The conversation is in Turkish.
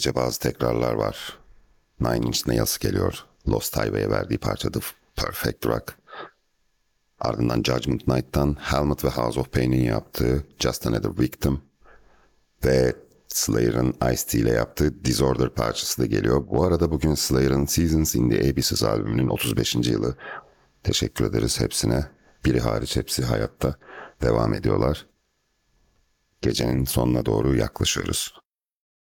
gece bazı tekrarlar var. Nine Inch Nails geliyor. Lost Highway'e verdiği parça The Perfect Rock. Ardından Judgment Night'tan Helmet ve House of Pain'in yaptığı Just Another Victim. Ve Slayer'ın Ice-T ile yaptığı Disorder parçası da geliyor. Bu arada bugün Slayer'ın Seasons in the Abyss albümünün 35. yılı. Teşekkür ederiz hepsine. Biri hariç hepsi hayatta devam ediyorlar. Gecenin sonuna doğru yaklaşıyoruz.